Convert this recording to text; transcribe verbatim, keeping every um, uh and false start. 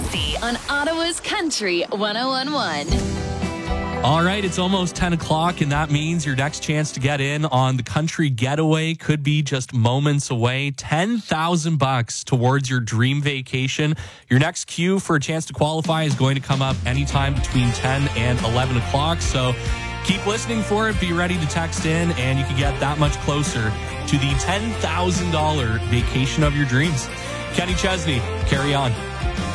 Chesney on Ottawa's Country one oh one point one. All right, it's almost ten o'clock, and that means your next chance to get in on the Country Getaway could be just moments away. ten thousand bucks towards your dream vacation. Your next cue for a chance to qualify is going to come up anytime between ten and eleven o'clock. So keep listening for it. Be ready to text in, and you can get that much closer to the ten thousand dollars vacation of your dreams. Kenny Chesney, carry on.